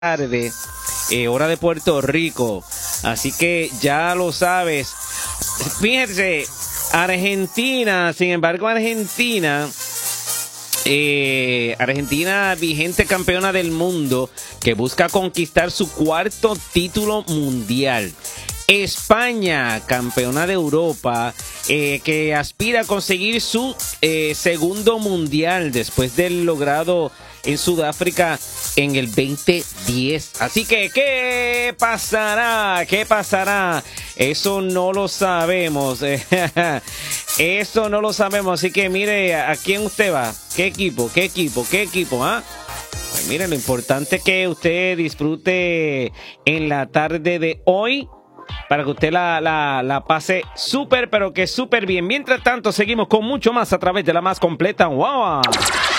tarde, hora de Puerto Rico. Así que ya lo sabes. Fíjense, Argentina, sin embargo, Argentina vigente campeona del mundo que busca conquistar su cuarto título mundial. España, campeona de Europa, que aspira a conseguir su segundo mundial después del logrado en Sudáfrica en el 2010. Así que, ¿qué pasará? ¿Qué pasará? Eso no lo sabemos. Eso no lo sabemos. Así que mire, ¿a quién usted va? ¿Qué equipo? ¿Qué equipo? ¿Qué equipo? ¿Ah? Pues mire, lo importante es que usted disfrute en la tarde de hoy, para que usted la pase súper, pero que súper bien. Mientras tanto, seguimos con mucho más a través de la más completa. ¡Wow!